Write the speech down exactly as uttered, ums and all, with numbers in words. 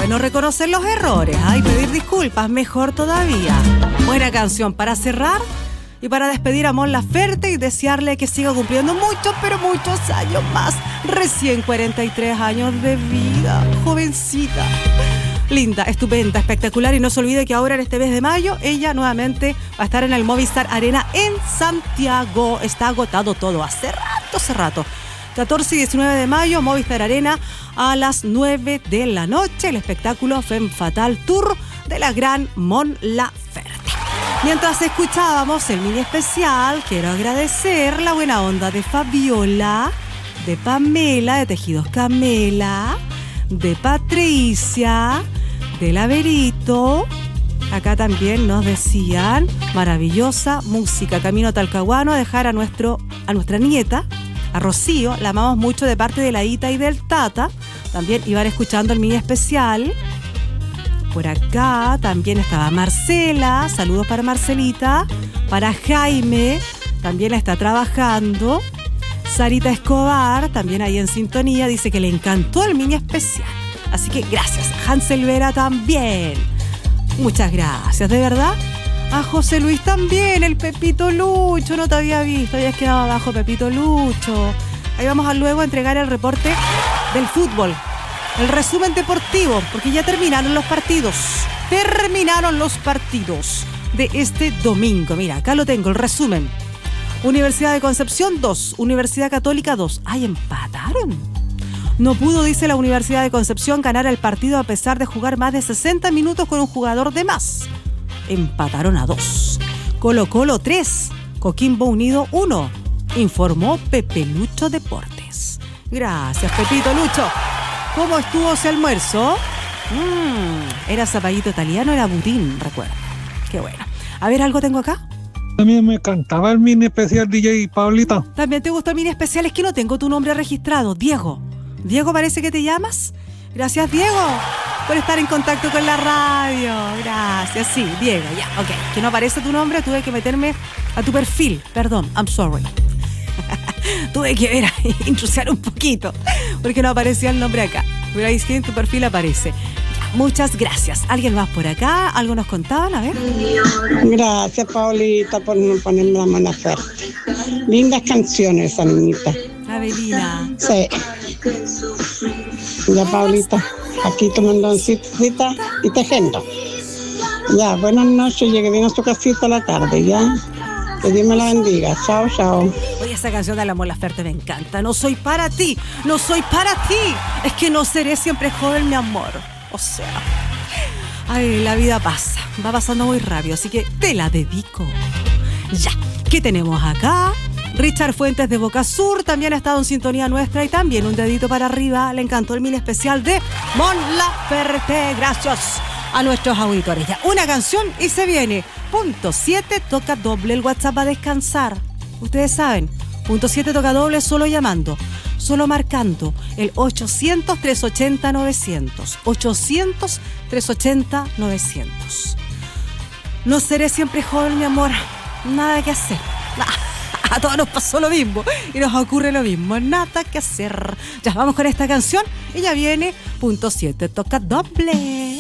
bueno reconocer los errores, ¿eh? Y pedir disculpas, mejor todavía. Buena canción para cerrar y para despedir a Mon Laferte y desearle que siga cumpliendo muchos, pero muchos años más. Recién cuarenta y tres años de vida, jovencita. Linda, estupenda, espectacular, y no se olvide que ahora en este mes de mayo ella nuevamente va a estar en el Movistar Arena en Santiago. Está agotado todo, hace rato, hace rato. catorce y diecinueve de mayo, Movistar Arena a las nueve de la noche, el espectáculo Femme Fatale Tour de la gran Mon Laferte. Mientras escuchábamos el mini especial, quiero agradecer la buena onda de Fabiola, de Pamela, de Tejidos Camela, de Patricia, de Laverito. Acá también nos decían maravillosa música, camino talcahuano, a dejar a, nuestro, a nuestra nieta, a Rocío, la amamos mucho de parte de la Ita y del Tata. También iban escuchando el mini especial. Por acá también estaba Marcela, saludos para Marcelita, para Jaime, también está trabajando. Sarita Escobar, también ahí en sintonía, dice que le encantó el mini especial. Así que gracias. Hansel Vera también. Muchas gracias, de verdad. A José Luis también, el Pepito Lucho. No te había visto, habías quedado abajo, Pepito Lucho. Ahí vamos a luego entregar el reporte del fútbol. El resumen deportivo, porque ya terminaron los partidos. Terminaron los partidos de este domingo. Mira, acá lo tengo, el resumen. Universidad de Concepción dos, Universidad Católica dos. ¡Ay, empataron! No pudo, dice la Universidad de Concepción, ganar el partido a pesar de jugar más de sesenta minutos con un jugador de más. Empataron a dos. Colo Colo tres, Coquimbo Unido uno, informó Pepe Lucho Deportes. Gracias, Pepito Lucho. ¿Cómo estuvo ese almuerzo? Mm, ¿Era zapallito italiano? Era budín, recuerda. Qué bueno. A ver, ¿algo tengo acá? También me cantaba el mini especial D J Pablita. ¿También te gustó el mini especial? Es que no tengo tu nombre registrado. Diego. Diego, parece que te llamas. Gracias, Diego, por estar en contacto con la radio. Gracias, sí, Diego, ya, ok. Que no aparece tu nombre, tuve que meterme a tu perfil. Perdón, I'm sorry. Tuve que ver, intrusiar un poquito, porque no aparecía el nombre acá. Pero ahí sí en tu perfil aparece. Muchas gracias. ¿Alguien más por acá? ¿Algo nos contaban? A ver. Gracias, Paulita, por ponerme la mano fuerte. Lindas canciones, esa niñita. Avelina. Sí. Ya, Paulita, aquí tomando cita y tejiendo. Ya, buenas noches. Llegué bien a su casita a la tarde, ya. Que Dios me la bendiga. Chao, chao. Oye, esa canción de la Mon Laferte me encanta. No soy para ti, no soy para ti. Es que no seré siempre joven, mi amor. O sea, ay, la vida pasa, va pasando muy rápido, así que te la dedico. Ya, ¿qué tenemos acá? Richard Fuentes de Boca Sur también ha estado en sintonía nuestra y también un dedito para arriba. Le encantó el mini especial de Mon Laferte. Gracias a nuestros auditores. Ya, una canción y se viene. Punto siete toca doble el WhatsApp a descansar. Ustedes saben, punto siete toca doble solo llamando. Solo marcando el ochocientos, trescientos ochenta, novecientos. ochocientos, trescientos ochenta, novecientos. No seré siempre joven, mi amor. Nada que hacer. A todos nos pasó lo mismo y nos ocurre lo mismo. Nada que hacer. Ya vamos con esta canción y ya viene punto siete toca doble.